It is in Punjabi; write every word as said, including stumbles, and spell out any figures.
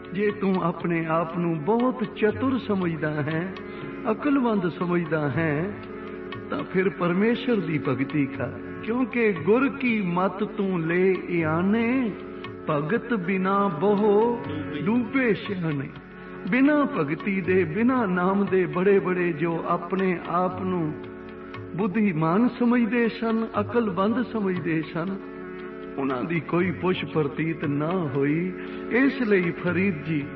ਜੇ ਤੂੰ ਆਪਣੇ ਆਪ ਨੂੰ ਬਹੁਤ ਚਤੁਰ ਸਮਝਦਾ ਹੈ, ਅਕਲਮੰਦ ਸਮਝਦਾ ਹੈ, ਤਾਂ ਫਿਰ ਪਰਮੇਸ਼ਰ ਦੀ ਭਗਤੀ ਕਰ, ਕਿਉਂਕਿ ਗੁਰ ਕੀ ਮਤ ਤੂੰ ਲੈ ਇਆਨੇ, ਭਗਤ ਬਿਨਾ ਬਹੁ ਡੂਬੇ ਸਿਆਣੇ। ਬਿਨਾ ਭਗਤੀ ਦੇ, ਬਿਨਾ ਨਾਮ ਦੇ ਬੜੇ ਬੜੇ ਜੋ ਆਪਣੇ ਆਪ ਨੂੰ ਬੁੱਧੀਮਾਨ ਸਮਝਦੇ ਸਨ, ਅਕਲਬੰਦ ਸਮਝਦੇ ਸਨ, ਉਹਨਾਂ ਦੀ ਕੋਈ ਪੁੱਛ ਪ੍ਰਤੀਤ ਨਾ ਹੋਈ। ਇਸ ਲਈ ਫਰੀਦ ਜੀ